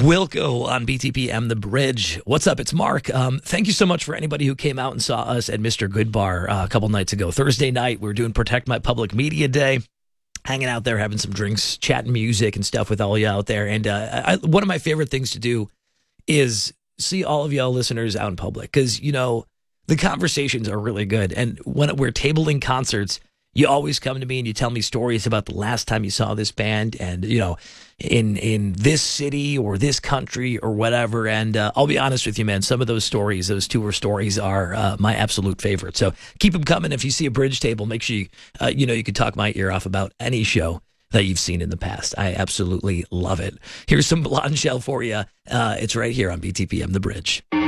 Wilco on BTPM The Bridge. What's up? It's Mark. Thank you so much for anybody who came out and saw us at Mr. Good Bar a couple nights ago. Thursday night, we were doing Protect My Public Media Day, hanging out there, having some drinks, chatting music and stuff with all you out there. And one of my favorite things to do is see all of y'all listeners out in public because, you know, the conversations are really good. And when we're tabling concerts, you always come to me and you tell me stories about the last time you saw this band and, you know, in this city or this country or whatever. And I'll be honest with you, man, some of those stories, those tour stories are my absolute favorite. So keep them coming. If you see a bridge table, make sure you can talk my ear off about any show that you've seen in the past. I absolutely love it. Here's some Blonde Shell for you. It's right here on BTPM The Bridge.